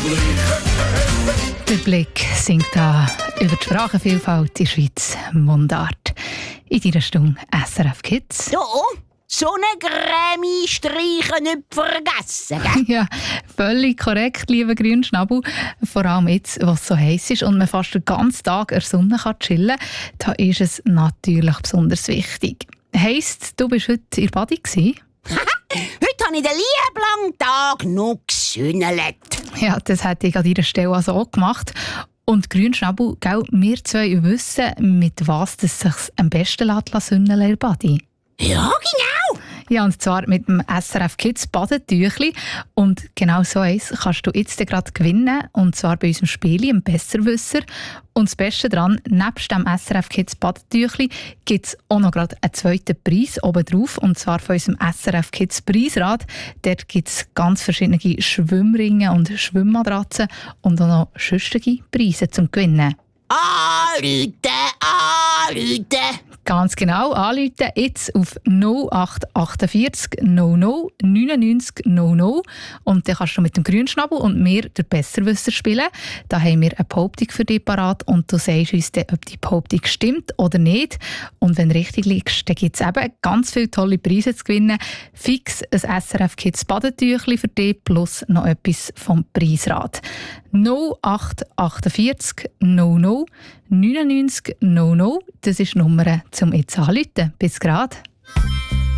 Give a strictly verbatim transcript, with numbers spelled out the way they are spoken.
Der Blick singt da über die Sprachenvielfalt in der Schweiz Mundart. In deiner Stunde S R F Kids. Ja, Sonnencreme streichen nicht vergessen, gell? Ja, völlig korrekt, lieber Grünschnabel. Vor allem jetzt, wo es so heiß ist und man fast den ganzen Tag in der Sonne kann chillen kann, da ist es natürlich besonders wichtig. Heisst, du bist heute in der Badi gsi? Heute habe ich den lieben langen Tag noch gesünnelt. Ja, das hätte ich an deiner Stelle also auch gemacht. Und Grünschnabel, gell, wir zwei wissen, mit was es sich am besten lässt, in der Badi. Ja, genau. Ja, und zwar mit dem S R F Kids Badetüchli. Und genau so eins kannst du jetzt gerade gewinnen. Und zwar bei unserem Spiel im Besserwisser. Und das Beste daran, nebst dem S R F Kids Badetüchli gibt es auch noch gerade einen zweiten Preis obendrauf. Und zwar von unserem S R F Kids Preisrad. Dort gibt es ganz verschiedene Schwimmringe und Schwimmmatratzen und auch noch sonstige Preise zum Gewinnen. Anrufen, anrufen. Ganz genau, anrufen jetzt auf null acht achtundvierzig null null neunundneunzig null null und dann kannst du mit dem Grünschnabel und mir den Besserwisser spielen. Da haben wir eine Behauptung für dich parat und du sagst uns dann, ob die Behauptung stimmt oder nicht. Und wenn du richtig liegst, dann gibt es eben ganz viele tolle Preise zu gewinnen. Fix ein S R F Kids Badetüchli für dich plus noch etwas vom Preisrad. null acht achtundvierzig null null neunundneunzig null null, das ist die Nummer zum jetzt anrufen. Bis grad.